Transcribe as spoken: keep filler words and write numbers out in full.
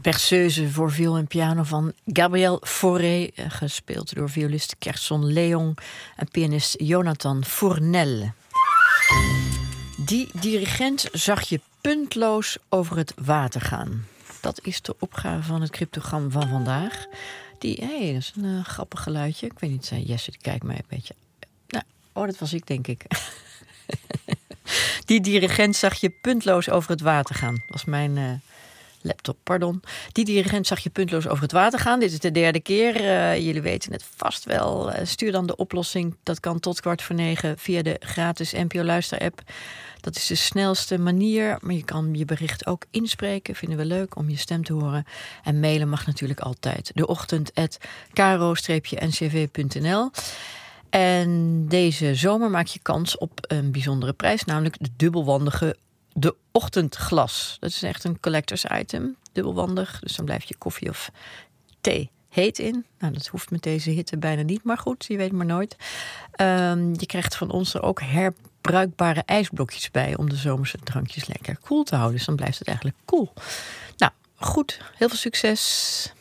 Berceuse voor viool en piano van Gabriel Fauré, gespeeld door violist Kerson Leon en pianist Jonathan Fournel. Die dirigent zag je puntloos over het water gaan. Dat is de opgave van het cryptogram van vandaag. Die, hé, hey, dat is een uh, grappig geluidje. Ik weet niet, zei Jesse, die kijkt mij een beetje. Nou, oh, dat was ik, denk ik. Die dirigent zag je puntloos over het water gaan. Dat was mijn uh, laptop, pardon. Die dirigent zag je puntloos over het water gaan. Dit is de derde keer. Uh, jullie weten het vast wel. Uh, stuur dan de oplossing. Dat kan tot kwart voor negen via de gratis N P O Luister-app. Dat is de snelste manier. Maar je kan je bericht ook inspreken. Vinden we leuk om je stem te horen. En mailen mag natuurlijk altijd. De ochtend at karo n c v punt n l. En deze zomer maak je kans op een bijzondere prijs. Namelijk de dubbelwandige De Ochtendglas. Dat is echt een collectors item. Dubbelwandig. Dus dan blijft je koffie of thee heet in. Nou, dat hoeft met deze hitte bijna niet. Maar goed, je weet maar nooit. Um, je krijgt van ons er ook herbruikbare ijsblokjes bij. Om de zomerse drankjes lekker koel te houden. Dus dan blijft het eigenlijk koel. Nou, goed. Heel veel succes.